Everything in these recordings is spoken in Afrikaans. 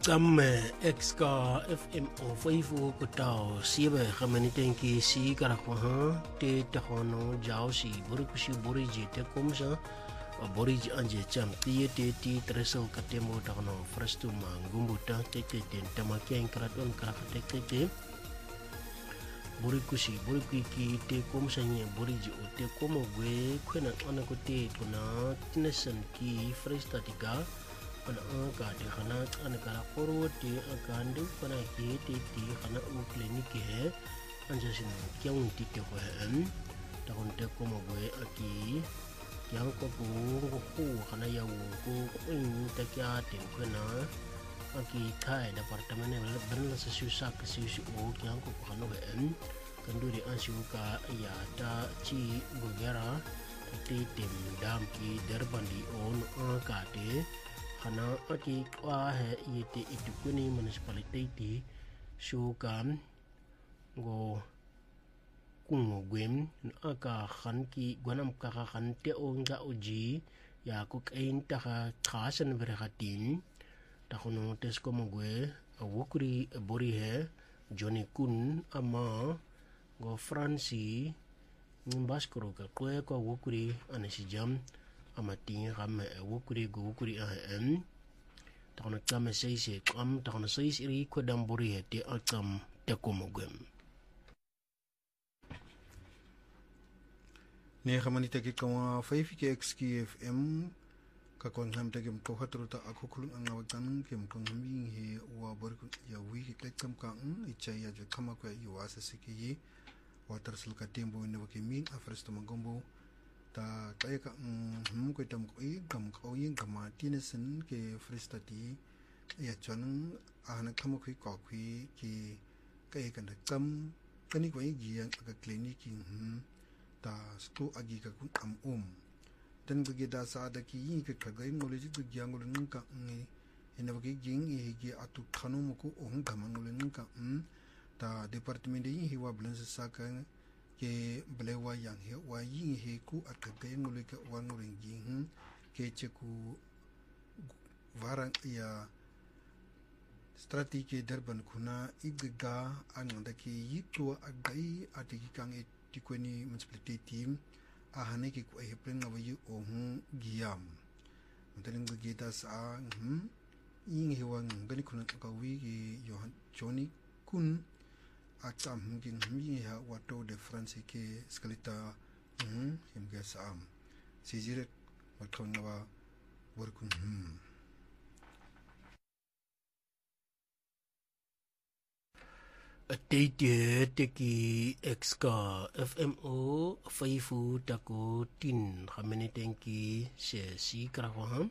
Kamme exka FMO faifu kutao siebe khamani tenki si karakwaha te tahono jao si burikushi boriji te komsa boriji anje cham tie te ti tresel katemo tahono frastu mangumbuta te tamakia kraton karakate te borikushi borikuiki te komsa nye boriji o te komo gwe kwena anakote kuna tinesan ki fresta tiga ana ka de khana ana kala koro te akandu pana ke te ti khana u clinic he anja sin kyang ti ke ho han ta kon te ko mo gwe aki kyang ko bu ko khana ya wo ko in ta kya te ko na aki thai department ne berla sa su sa ka su o kyang ko khana ho han kandu ri an su ka ya ta chi gugera te tem dam ki derbandi on ka te Hana aki kwa he yete itukuni municipality shukam go kungo gwem aka khan ki gwanam ka khan te onga uji ya ko kain ta khasan verhatin ta khono tesko mogwe awukuri bori he Johnny Kun ama go Franci nimbaskoro ka kwe ko wukuri anasijam amating ram wukuri go wukuri am takona kame seise kam takona seis iri ko damburi hete akam tekomogem ne khamani take kama faifi ke XKFM ka kon ham take ko hatru ta akukul anga wadan ke kon hambi he wa bor ya wi ke kam ka ichai ya je kama ko yu asa siki water sul ka tembo ne ke min afresto mangombo ta kaya ka ko tam ko gam ko yin kama tinesin ke frestati ya chon ahna kama ko ki kaya kan kam kani ko yi ya ka clinic ta sto agi ka kun dan ko da sa da ki yin ka ga knowledge ko gyang ngol ka ina ba ki jing gi atu khanu mo ko on kama ngol ka ta department yi hi wa balance sa kan ke blewa yang he wa yin he ku akagai ngule ke wangurin jin ke cheku varang ya strategi darban kuna igga ananda ke yitwa agai atiki kang etikweni municipality team ahane ke ku he plan ngawi ohun giam mutaling gita sa yin he wang gani kuna ka wi Johan Johnny Kun atam mungkin mi ha wato de France ke skalita him ga sam sijire wato nawa workun Atete teki exka FMO faifu tako tin khamene tenki se si krakaham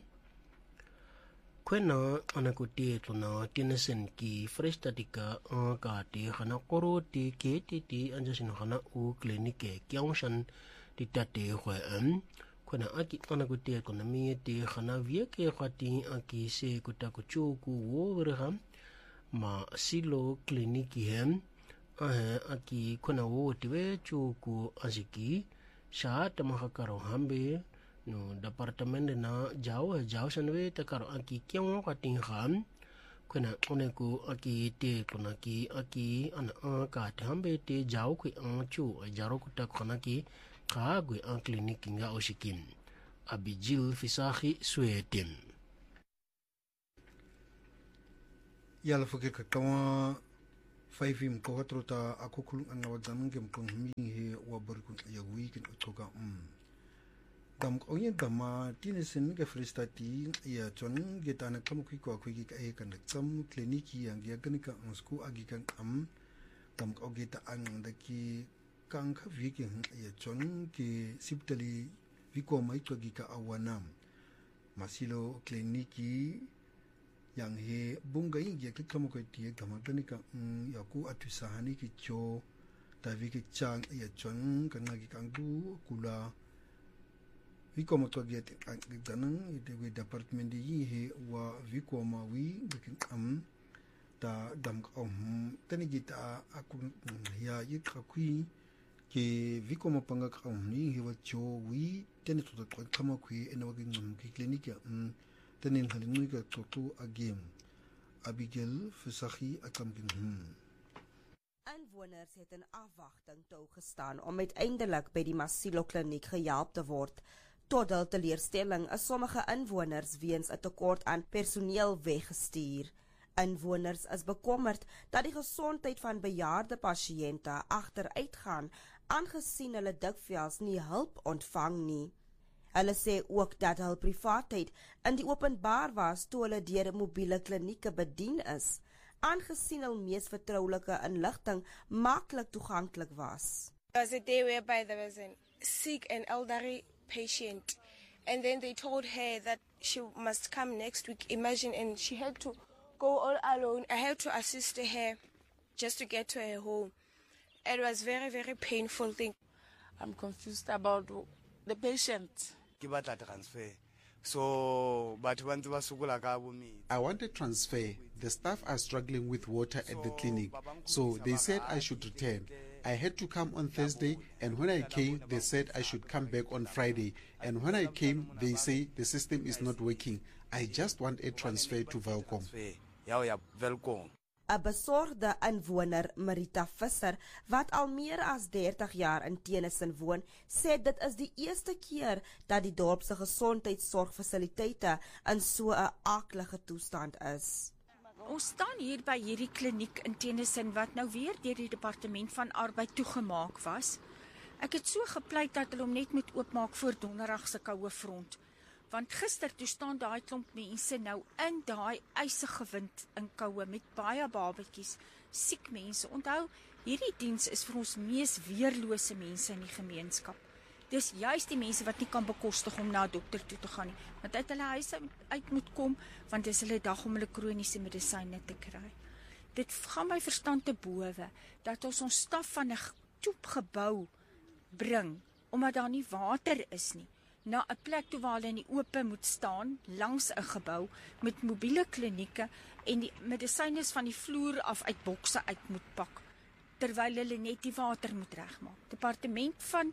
kwena anakote tuna tinesen ki frestatika ka te khana koro te ke te anjasin khana u clinic kyangshan ti tate khwam kwena aki anakote tuna mi te khana vie ke khati aki se kutako choku wobrham ma silo clinic hem aki kwena wo tiwe choku aziki sha tamakaro hambe no department na jauh sanwe takaro aki kyang kating kham kuna oneku aki te kuna ki aki ana ka thambe te jauh ku chu jaro ku ta khana ki kha gwe clinic nga oshikin abijil fisahi suetim yala fuke ka kama faifim ko hatrota akukul anga wadan ngem kon mi he wa barku ya weekend otoka dam ko yin dama tinesin ke frestati ya chon getana kam ko ki ka e kan kam kliniki yang ya kan ka sku agi kan dam ko geta an da ki kan ka weekend ya chon ke siptali viko mai to gi ka awanam masilo kliniki yang he bunga yin ya kam ko ti dama kan ka ya ku atusahani ki cho ta vi ki chang ya chon kan gi kan du kula Viko mo toget ganang ite we department yi he wa viko ma wi bikin ta dam tani gita aku ya yi kakui ke viko mo panga ni he wa cho wi tani to kama kui ena wa ki clinic ya tani ngani ka to agem Abigail Versaghi Akamkin. Inwoners het in afwagting toegestaan om uiteindelik by die Masilo kliniek gehelp te word. Tot hul teleurstelling is sommige inwoners weens 'n tekort aan personeel weggestuur. Inwoners is bekommerd dat die gesondheid van bejaarde pasiënte agteruitgaan, aangesien hulle dikwels nie hulp ontvang nie. Hulle sê ook dat hul privaatheid in die openbaar was toe hulle deur mobiele klinieke bedien is, aangesien hul mees vertroulike inligting maklik toeganklik was. There was a day whereby there was a sick and elderly patient, and then they told her that she must come next week. Imagine, and she had to go all alone. I had to assist her just to get to her home. It was very, very painful thing. I'm confused about the patient. I want a transfer. The staff are struggling with water at the clinic, so they said I should return. I had to come on Thursday, and when I came, they said I should come back on Friday. And when I came, they say the system is not working. I just want a transfer to Welkom. 'n Besorgde inwoner, Marita Visser, wat al meer as 30 jaar in Tennyson woon, sê dit is die eerste keer dat die dorp se gesondheidsorgfasiliteite in so 'n aaklige toestand is. Ons staan hier by hierdie kliniek in Tennyson wat nou weer deur die departement van arbeid toegemaak was. Ek het so gepleit dat hulle hom net moet oopmaak voor donderdag se koue front. Want gister toe staan daai klomp mense nou in daai ysige wind in koue met baie babetjies, siek mense. Onthou, hierdie diens is vir ons mees weerlose mense in die gemeenskap. Dis juist die mense wat nie kan bekostig om na 'n dokter toe te gaan nie, want uit hulle huise uit moet kom, want dis hulle dag om hulle kroniese medisyne te kry. Dit gaan my verstand te bowe dat ons staf van 'n toepgebou bring, omdat daar nie water is nie, na 'n plek toe waar hulle in die ope moet staan, langs 'n gebou, met mobiele klinieke, en die medisyne van die vloer af uit bokse uit moet pak, terwyl hulle net die water moet regmaak. Departement van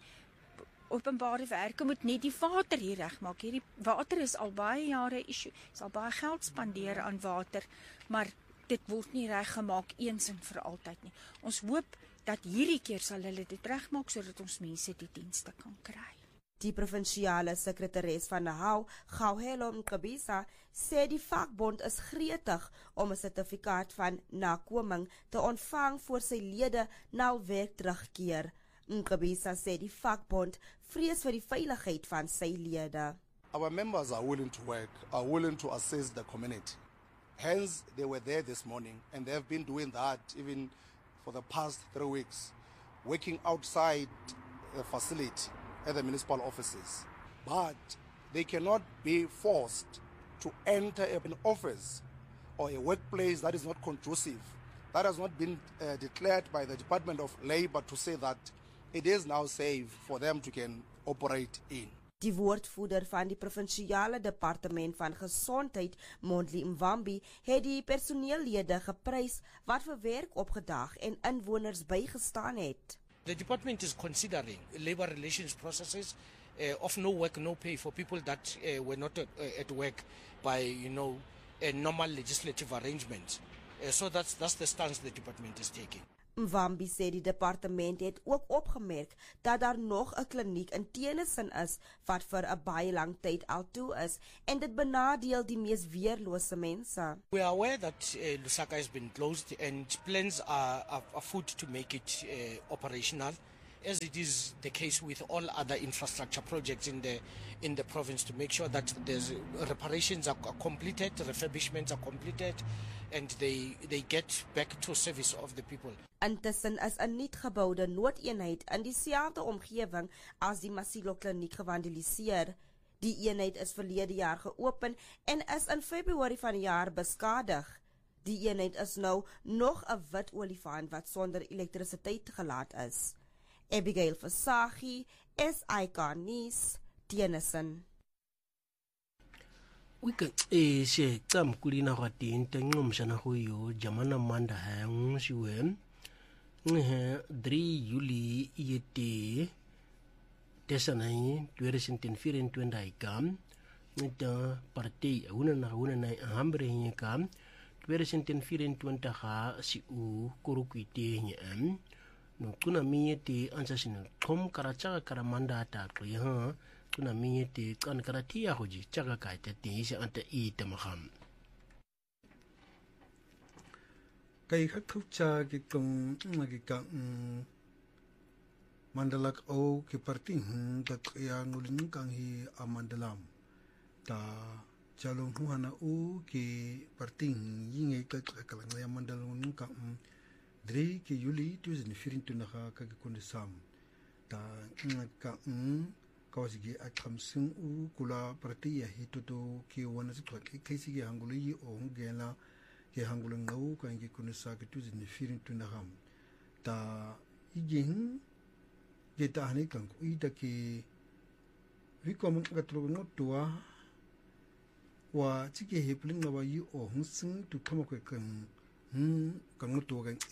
Openbare Werke moet net die water hier regmaak. Hierdie water is al baie jare 'n issue. Is al baie geld spandeer aan water, maar dit word nie reggemaak eens en vir altyd nie. Ons hoop dat hierdie keer sal hulle dit regmaak sodat ons mense die dienste kan kry. Die provinsiale sekretaris van Nahau, Gauhelo Mqabisa, sê die vakbond is gretig om 'n sertifikaat van nakoming te ontvang voor sy lede na werk terugkeer. Mqabisa sê die vakbond vrees vir die veiligheid van sy lede. Our members are willing to work, are willing to assist the community. Hence, they were there this morning, and they have been doing that even for the past 3 weeks, working outside the facility at the municipal offices. But they cannot be forced to enter an office or a workplace that is not conducive. That has not been declared by the Department of Labour to say that it is now safe for them to can operate in. Die woordvoerder van die provinsiale departement van gesondheid, Mondli Mwambi, het die personeellede geprys wat vir werk opgedag en inwoners bygestaan het. The department is considering labor relations processes of no work, no pay for people that were not at work by, normal legislative arrangements. So that's the stance the department is taking. Mwambi sê die departement het ook opgemerk dat daar nog 'n kliniek in Tennyson is wat vir 'n baie lang tyd al toe is en dit benadeel die mees weerlose mense. We are aware that Lusaka has been closed and plans are afoot to make it operational, as it is the case with all other infrastructure projects in the province, to make sure that there's reparations are completed, refurbishments are completed, and they get back to service of the people. Intussen is 'n nuutgeboude noodeenheid in dieselfde omgewing as die Masilo kliniek gewandeliseer. Die eenheid is verlede jaar geopen en is in Februarie van die jaar beskadig. Die eenheid is nou nog 'n wit olifant wat sonder elektrisiteit gelaat is. Abigail Versaghi, SAK News, Tennyson. She Tam Kulina Ratin, Tengumshana Huyo, Jamana Manda Hang, Shiwem, 3 Juli Yeti, Tessanai, 2024 kam, the party, Unanai, Hambre Kam, 2024 ga si u kurukwite nye no kuna miyete ansa sin thom kara chaga kara mandata qi ha kuna miyete kan kara tia hoji chaga ka te si anta I tamaham kai khakhucha ki tong ngaki ka mandalak o ki parting ta ya ngulin kang hi amandalam ta jalong huana u ki parting yinge ka kalang ya mandalong ka dre ki yuli 2024 na ka kundisam ta ngaka kawasigi akhamsing u kula parti ya hitoto ki wana si kai si ge hanguli o ngela ke hangulang ngau ka ngi kunisa ke 2024 na ham ta iging kita hani kang ida ke wikom ngatro ngotua wa chike hepling na wa yi o hungsing tu thama ko kan ngotua kan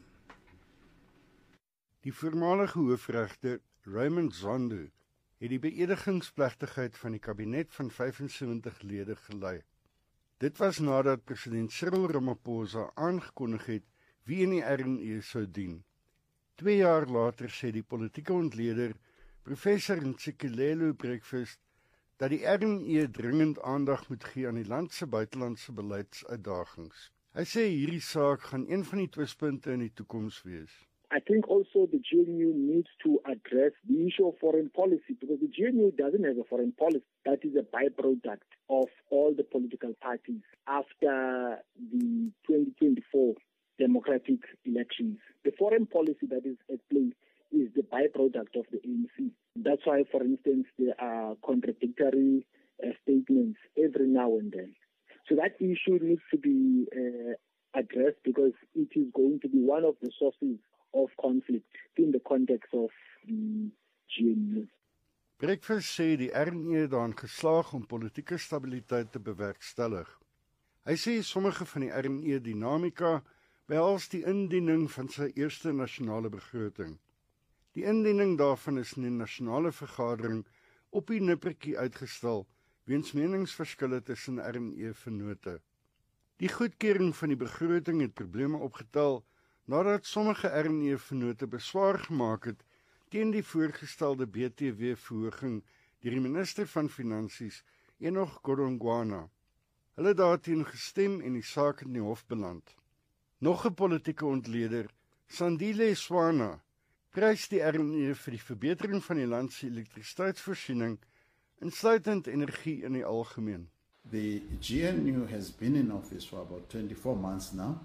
Die voormalige hoofregter Raymond Zondo het die beëdigingsplegtigheid van die kabinet van 75 lede gelei. Dit was nadat president Cyril Ramaphosa aangekondig het wie in die RNE sou dien. 2 jaar later sê die politieke ontleder, professor Ntsikelelo Breakfast, dat die RNE dringend aandag moet gee aan die land se buitelandse beleidsuitdagings. Hy sê hierdie saak gaan een van die twispunte in die toekoms wees. I think also the GNU needs to address the issue of foreign policy because the GNU doesn't have a foreign policy. That is a byproduct of all the political parties after the 2024 democratic elections. The foreign policy that is at play is the byproduct of the ANC. That's why, for instance, there are contradictory statements every now and then. So that issue needs to be addressed because it is going to be one of the sources of conflict in the context of the GNU. Breakfast sê die RNE daarin geslaag om politieke stabiliteit te bewerkstellig. Hy sê sommige van die RNE dinamika behels die indiening van sy eerste nasionale begroting. Die indiening daarvan is in die nasionale vergadering op die nippertjie uitgestel weens meningsverskille tussen RNE-vennote. Die goedkeuring van die begroting het probleme opgetel nadat sommige RNE-vennote beswaar gemaak het teen die voorgestelde BTW-verhoging deur die minister van Finansies, Enoch Godongwana. Hulle het daarteen gestem en die saak in die hof beland. Nog 'n politieke ontleder, Sandile Swana, prys die RNE vir die verbetering van die land se elektrisiteitsvoorsiening, insluitend energie in die algemeen. The GNU has been in office for about 24 months now,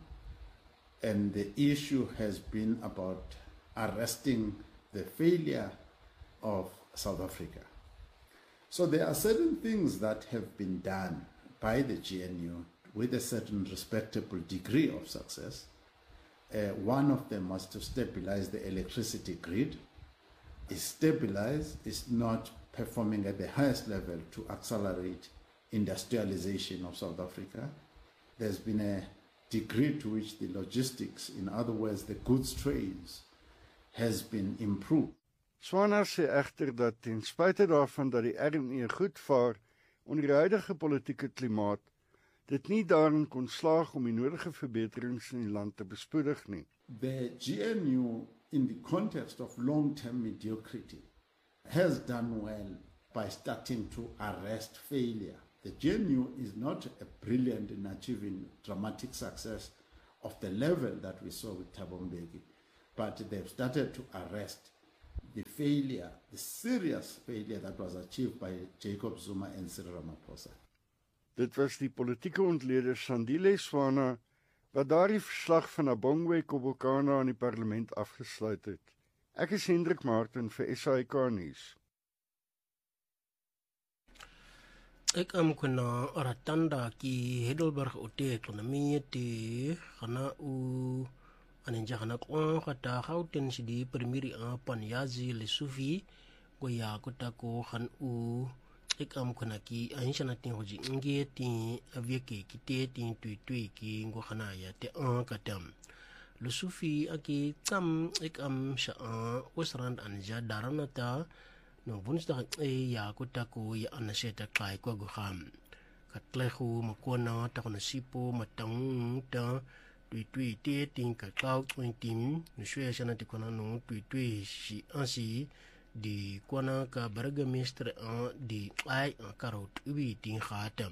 and the issue has been about arresting the failure of South Africa. So there are certain things that have been done by the GNU with a certain respectable degree of success. One of them was to stabilize the electricity grid. Is stabilized, is not performing at the highest level to accelerate industrialization of South Africa. There's been a degree to which the logistics, in other words, the goods trades, has been improved. Swana sê egter dat ten spyte daarvan dat die RNE goed vaar onder die huidige politieke klimaat, dit nie daarin kon slaag om die nodige verbeterings in die land te bespoedig nie. The GNU, in the context of long-term mediocrity, has done well by starting to arrest failure. The GNU is not brilliant in achieving dramatic success of the level that we saw with Thabo Mbeki, but they've started to arrest the failure, the serious failure that was achieved by Jacob Zuma and Cyril Ramaphosa. Dit was die politieke ontleder Sandile Swana wat daardie verslag van Abongwe Kobokana aan die parlement afgesluit het. Ek is Hendrik Martin vir SAK nuus. Ek kuna oratanda ki Heidelberg ote ekonomie te gana u anenja gana kwa kata gauten si di primiri apan yazi le sufi go ya kutako gan u ek kuna ki anisha na tin hoji nge ti avieke ki te tin tui ki go gana ya te katam le sufi aki tsam ek sha usrand anja daranata no Woensdag ya kutako ya anaseta kai kwa guham ka tlego makona ta gona sipo matang ta tui te ting ka cloud ting no shwe shana ti kona no tui shi ansi di kona ka burgemeester di ai karot ubi ting khatam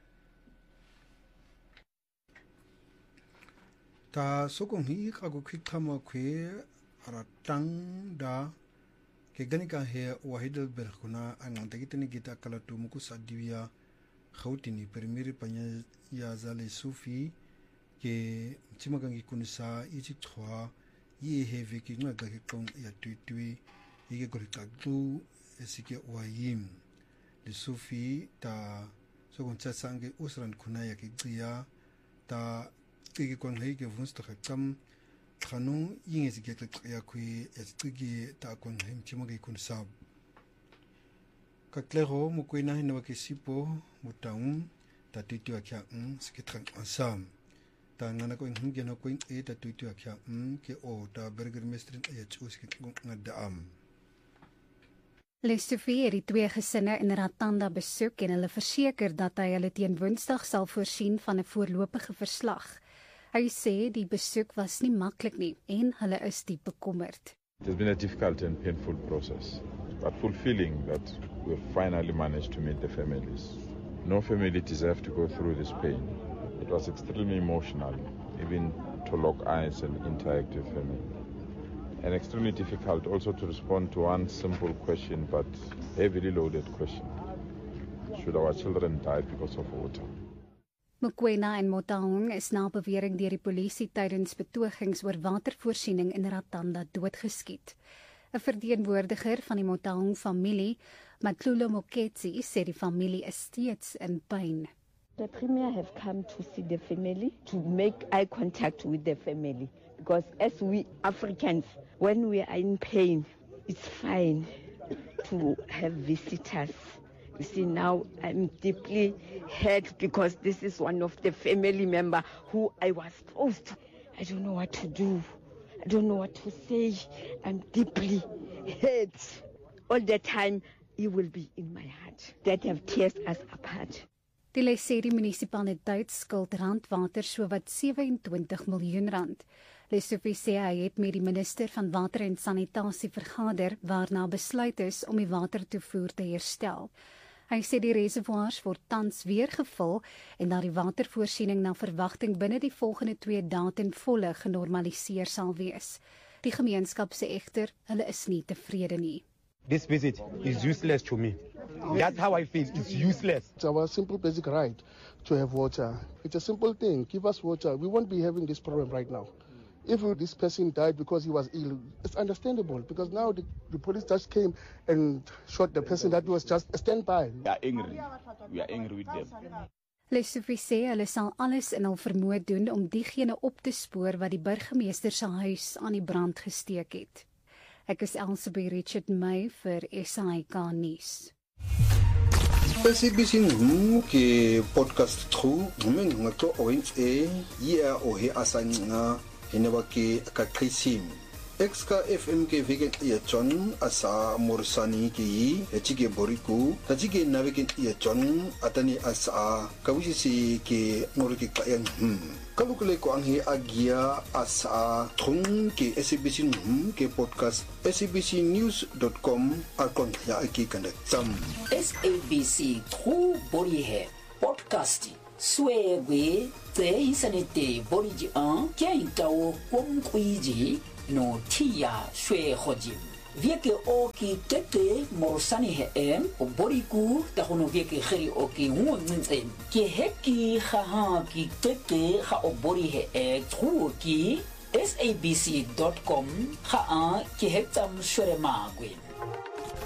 ta sokong hi ka go khama khwe aratang da ke ganika he wahidal berkhuna anang tagitani gita kala tu muku sadivia khawtini permiri panya ya zale sufi ke chimagangi kunisa ichi thwa ye he veki nga ga kong ya tui ye go takdu esike wayim le sufi ta sokong tsasange usran khuna ya ke tsiya ta ke kon he ke vunsta kham khanu yinge zike ya khui estige ta kon hem chimagai kun sab ka klero mo koina hina ke sipo mutaung ta titu akya skitran asam ta ngana ko hinge na ko e ta titu akya ke o ta burgemeester ya chus ke ngada am Lesofie het die twee gesinne in Ratanda besoek en hulle verseker dat hy hulle teen Woensdag sal voorsien van 'n voorlopige verslag. Hy sê die besoek was nie maklik nie en hulle is diep bekommerd. It has been a difficult and painful process, but fulfilling that we have finally managed to meet the families. No family deserves to go through this pain. It was extremely emotional, even to lock eyes and interact with family. And extremely difficult also to respond to one simple question, but heavily loaded question. Should our children die because of water? Mokoena en Motaung is na bewering deur die polisie tydens betogings oor watervoorsiening in Ratanda doodgeskiet. 'n Verteenwoordiger van die Motaung familie, Matlulo Moketsi, sê die familie is steeds in pyn. The premier have come to see the family, to make eye contact with the family. Because as we Africans, when we are in pain, it's fine to have visitors. You see, now I'm deeply hurt because this is one of the family member who I was supposed to. I don't know what to do. I don't know what to say. I'm deeply hurt. All the time, he will be in my heart. That have tears us apart. Die Lesedi munisipaliteit skuld Randwater sowat 27 miljoen rand. Lesofie sê hy het met die minister van water en sanitasie vergader waarna besluit is om die watertoevoer te herstel. Hy sê die reservoirs word tans weer gevul en dat die watervoorsiening na verwagting binne die volgende 2 dae ten volle genormaliseer sal wees. Die gemeenskap sê egter hulle is nie tevrede nie. This visit is useless to me. That's how I feel. It's useless. It's our simple basic right to have water. It's a simple thing. Give us water. We won't be having this problem right now. If this person died because he was ill, it's understandable because now the police just came and shot the person that was just a standby. We are angry. We are angry with them. Lesofie sê hulle sal alles in hul vermoë doen om diegene op te spoor wat die burgemeester se huis aan die brand gesteek het. Ek is Elsabie Richard May vir SAK Nuus. SABC ke podcast tru ngento oins ya ohe asanga enewake akakhisim exka fm ke vegan ya John asa morsani ki echike boriku tajike navegen ya John atani asa kawisi ke ngorike kayan kalukule ko ang agia asa thung ke SABC ke podcast sabcnews.com akon ya ki kandatsam SABC tru bori he podcasting Swebe te insanete boriji an kiaitao komkuiji no tia shwe hojim. Vieke oki tete morsani he o boriku tahono vieke kheri oki huonzen. Ki heki haha ki tete ha o bori he truoki sabc.com ha ki hetam shwere magwin.